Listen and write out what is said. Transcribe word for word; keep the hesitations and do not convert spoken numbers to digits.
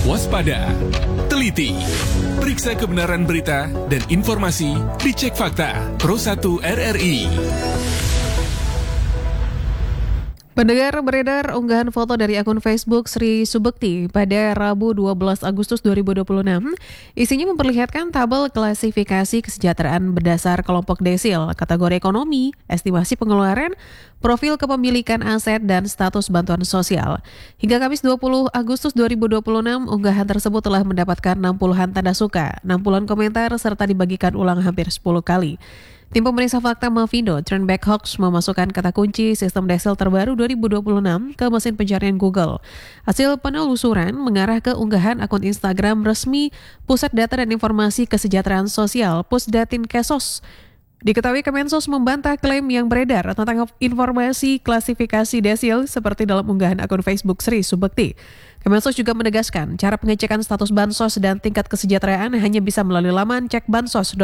Waspada, teliti, periksa kebenaran berita dan informasi, dicek fakta. Pro satu R R I. Pendengar, beredar unggahan foto dari akun Facebook Sri Subekti pada Rabu dua belas Agustus dua ribu dua puluh enam. Isinya memperlihatkan tabel klasifikasi kesejahteraan berdasar kelompok desil, kategori ekonomi, estimasi pengeluaran, profil kepemilikan aset, dan status bantuan sosial. Hingga Kamis dua puluh Agustus dua ribu dua puluh enam, unggahan tersebut telah mendapatkan enam puluhan tanda suka, enam puluhan komentar, serta dibagikan ulang hampir sepuluh kali. Tim pemeriksa fakta Mavindo Turnback Hoax memasukkan kata kunci sistem desil terbaru dua ribu dua puluh enam ke mesin pencarian Google. Hasil penelusuran mengarah ke unggahan akun Instagram resmi Pusat Data dan Informasi Kesejahteraan Sosial Pusdatin Kesos. Diketahui Kemensos membantah klaim yang beredar tentang informasi klasifikasi desil seperti dalam unggahan akun Facebook Sri Subekti. Kemensos juga menegaskan cara pengecekan status bansos dan tingkat kesejahteraan hanya bisa melalui laman cek bansos.